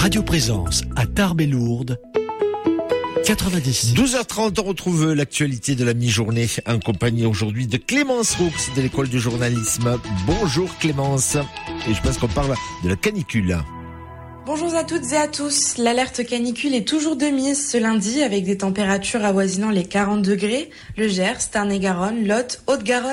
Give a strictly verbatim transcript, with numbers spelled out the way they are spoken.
Radio Présence à Tarbes et Lourdes, quatre-vingt-dix. douze heures trente, on retrouve l'actualité de la mi-journée en compagnie aujourd'hui de Clémence Roux de l'école de journalisme. Bonjour Clémence. Et je pense qu'on parle de la canicule. Bonjour à toutes et à tous. L'alerte canicule est toujours de mise ce lundi avec des températures avoisinant les quarante degrés. Le Gers, Tarn-et-Garonne, Lot, Haute-Garonne